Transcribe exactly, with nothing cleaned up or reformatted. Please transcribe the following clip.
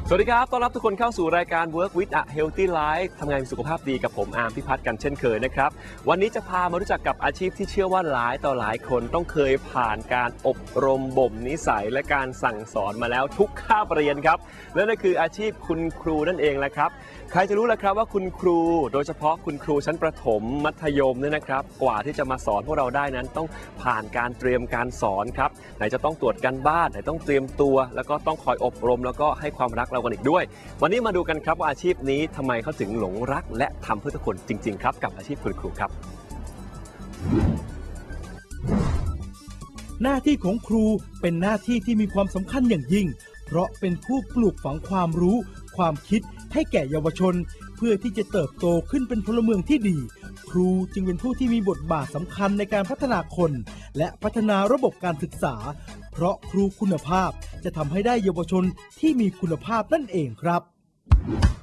สวัสดีครับต้อนรับทุกคนเข้าสู่รายการ Work with a Healthy Life ทำงานมีสุขภาพดีกับผมอาร์มพิพัฒน์กันเช่นเคยนะครับวันนี้จะพามารู้จักกับอาชีพที่เชื่อว่าหลายต่อหลายคนต้องเคยผ่านการอบรมบ่มนิสัยและการสั่งสอนมาแล้วทุกคาบเรียนครับและนั่นคืออาชีพคุณครูนั่นเองแหละครับใครจะรู้ล่ะครับว่าคุณครูโดยเฉพาะคุณครูชั้นประถมมัธยมเนี่ยนะครับกว่าที่จะมาสอนพวกเราได้นั้นต้องผ่านการเตรียมการสอนครับไหนจะต้องตรวจการบ้านไหนต้องเตรียมตัวแล้วก็ต้องคอยอบรมแล้วก็ให้ความรักเรากันอีกด้วยวันนี้มาดูกันครับว่าอาชีพนี้ทำไมเขาถึงหลงรักและทำเพื่อทุกคนจริงๆครับกับอาชีพคุณครูครับหน้าที่ของครูเป็นหน้าที่ที่มีความสำคัญอย่างยิ่งเพราะเป็นผู้ปลูกฝังความรู้ความคิดให้แก่เยาวชนเพื่อที่จะเติบโตขึ้นเป็นพลเมืองที่ดีครูจึงเป็นผู้ที่มีบทบาทสำคัญในการพัฒนาคนและพัฒนาระบบการศึกษาเพราะครูคุณภาพจะทำให้ได้เยาวชนที่มีคุณภาพนั่นเองครับ